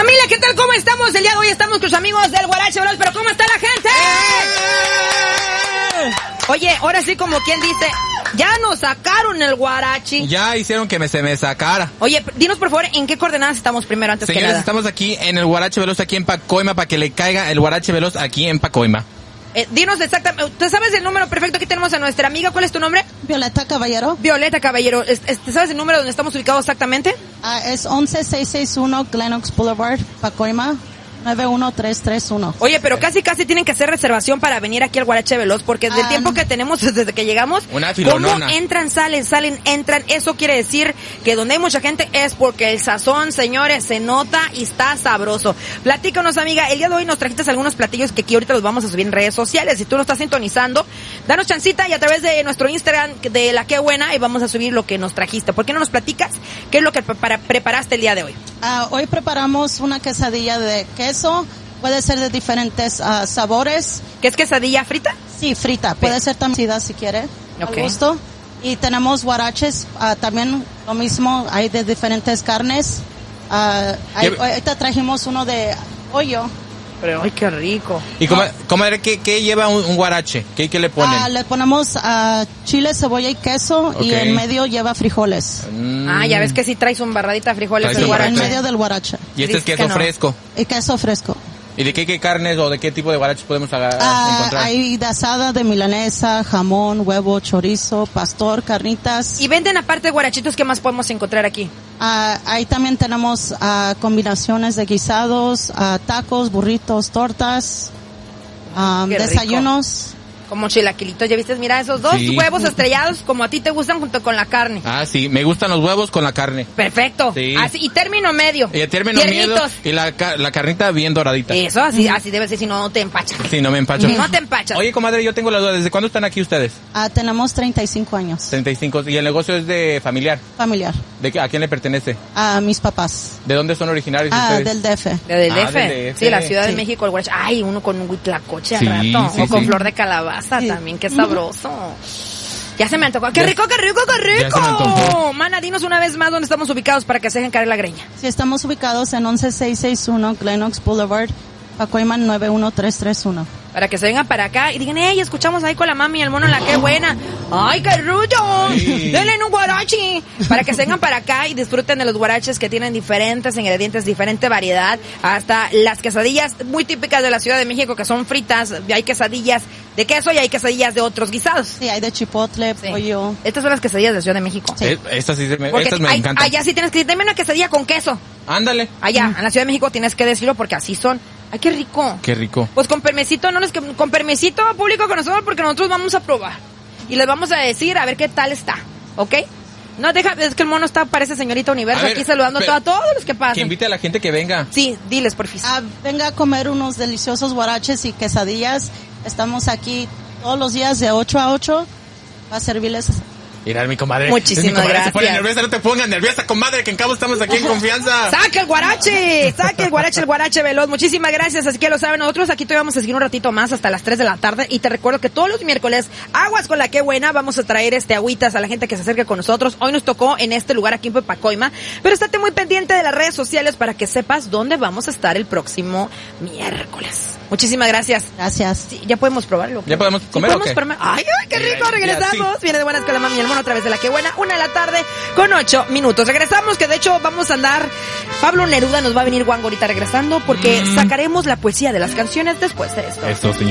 Familia, ¿qué tal? ¿Cómo estamos? El día de hoy estamos con los amigos del Guarache Veloz, pero ¿cómo está la gente? Oye, ahora sí, como quien dice, ya nos sacaron el guarachi. Ya hicieron que se me sacara. Oye, dinos por favor, ¿en qué coordenadas estamos primero, antes Señores, que nada? estamos aquí en el Guarache Veloz, aquí en Pacoima, para que le caiga el Guarache Veloz aquí en Pacoima. Dinos exactamente, ¿tú sabes el número perfecto? Aquí tenemos a nuestra amiga, ¿cuál es tu nombre? Violeta Caballero. Violeta Caballero, ¿sabes el número donde estamos ubicados exactamente? Es 11661 Glenox Boulevard, Pacoima, 91331. Oye, pero casi tienen que hacer reservación para venir aquí al Guarache Veloz, porque desde el tiempo que tenemos, desde que llegamos, una filonona. ¿cómo entran, salen, entran? Eso quiere decir que donde hay mucha gente es porque el sazón, señores, se nota y está sabroso. Platícanos, amiga, el día de hoy nos trajiste algunos platillos que aquí ahorita los vamos a subir en redes sociales. Si tú nos estás sintonizando, danos chancita y a través de nuestro Instagram de La Qué Buena y vamos a subir lo que nos trajiste. ¿Por qué no nos platicas qué es lo que preparaste el día de hoy? Hoy preparamos una quesadilla de queso, puede ser de diferentes sabores. ¿Qué es quesadilla frita? Sí, frita, puede ser también cocida si quiere, Ok. al gusto. Y tenemos guaraches, también lo mismo, hay de diferentes carnes. Ahorita trajimos uno de pollo. Ay, qué rico. ¿Y comadre, qué lleva un guarache? ¿Qué le ponen? Le ponemos chile, cebolla y queso, Ok. y en medio lleva frijoles. Ya ves que si traes un barradita de frijoles Traes el un guarache. En medio del guarache. Y este es Dice queso que no. fresco. Y queso fresco. ¿Y de qué carnes o de qué tipo de guaraches podemos encontrar? Hay de asada, de milanesa, jamón, huevo, chorizo, pastor, carnitas. Y venden aparte de guarachitos, ¿qué más podemos encontrar aquí? Ahí también tenemos combinaciones de guisados, tacos, burritos, tortas, Qué rico. desayunos. Como chilaquilitos, ¿ya viste? Mira, esos dos Sí. huevos estrellados como a ti te gustan junto con la carne. Sí, me gustan los huevos con la carne. Perfecto. Sí. Así, y término medio. Y el término miedo Tiernitos. y la carnita bien doradita. Eso, así debe ser, si no te empachas. Sí, no me empacho. No te empachas. Oye, comadre, yo tengo la duda. ¿Desde cuándo están aquí ustedes? Tenemos 35 años. 35. ¿Y el negocio es de familiar? Familiar. ¿A quién le pertenece? A mis papás. ¿De dónde son originarios ustedes? Del DF. Del Ah, DF. del DF. Sí, la Ciudad de Sí. México, el guarache. Ay, uno con un huitlacoche Sí, al rato. sí, O con sí. flor de calabaza Sí. también, qué sabroso. Ya se me antojó. ¡Qué Ya- rico, qué rico, qué ya se me rico! antojó. Mana, dinos una vez más dónde estamos ubicados para que se dejen caer la greña. Sí, estamos ubicados en 11661 Glenox Boulevard, Pacoima, 91331. Para que se vengan para acá y digan, ¡ey, escuchamos ahí con la mami y el mono en La Qué Buena! ¡Ay, qué rudo! Sí. ¡Denle un guarachi! Para que se vengan para acá y disfruten de los guaraches que tienen diferentes ingredientes, diferente variedad. Hasta las quesadillas muy típicas de la Ciudad de México que son fritas. Hay quesadillas de queso y hay quesadillas de otros guisados. Sí, hay de chipotle, Sí. pollo. Estas son las quesadillas de la Ciudad de México. Sí. Estas sí Porque estas me encantan. allá sí tienes que decir, dame una quesadilla con queso. Ándale. Allá, en la Ciudad de México tienes que decirlo porque así son. ¡Ay, qué rico! Qué rico. Pues con permisito, con permisito público con nosotros porque nosotros vamos a probar. Y les vamos a decir a ver qué tal está, ¿ok? No, es que el mono parece señorita Universo A ver, aquí saludando pero- a todos los que pasan. Que invite a la gente que venga. Sí, diles, porfis. Venga a comer unos deliciosos guaraches y quesadillas. Estamos aquí todos los días de 8 a 8 para servirles. Mira, mi comadre. Muchísimas Mi comadre gracias. se pone nerviosa, no te pongas nerviosa, comadre, que en cabo estamos aquí en confianza. ¡Saca el guarache! ¡Saca el guarache veloz! Muchísimas gracias, así que lo saben, nosotros aquí te vamos a seguir un ratito más hasta las 3 de la tarde y te recuerdo que todos los miércoles, aguas con La Qué Buena, vamos a traer agüitas a la gente que se acerque con nosotros. Hoy nos tocó en este lugar aquí en Pacoima, pero estate muy pendiente de las redes sociales para que sepas dónde vamos a estar el próximo miércoles. Muchísimas gracias. Gracias. Sí, ya podemos probarlo. ¿Ya podemos comer ¿Sí o qué? ¡Ay, qué rico! Ya, Regresamos. sí. Viene de buenas con la mami y el mono a través de La Qué Buena. 1 de la tarde con 8 minutos. Regresamos, que de hecho vamos a andar. Pablo Neruda nos va a venir guango ahorita regresando porque sacaremos la poesía de las canciones después de esto. Eso, señor.